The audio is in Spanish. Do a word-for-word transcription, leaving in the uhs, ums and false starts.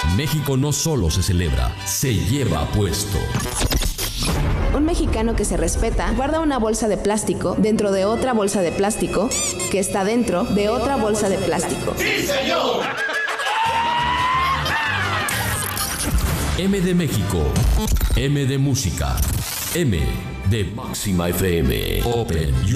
México no solo se celebra, se lleva puesto. Un mexicano que se respeta guarda una bolsa de plástico dentro de otra bolsa de plástico que está dentro de otra bolsa de plástico. ¡Sí, señor! M de México, M de música, M de Máxima F M. Open